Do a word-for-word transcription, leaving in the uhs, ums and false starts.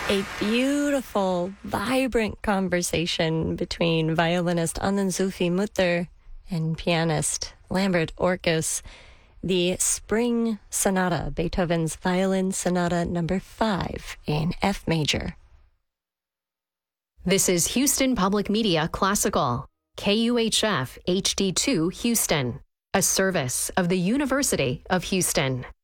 A beautiful, vibrant conversation between violinist Anand Zulfi Mutter and pianist Lambert Orkus. The Spring Sonata, Beethoven's Violin Sonata number five in F major. This is Houston Public Media Classical, K U H F H D two Houston, a service of the University of Houston.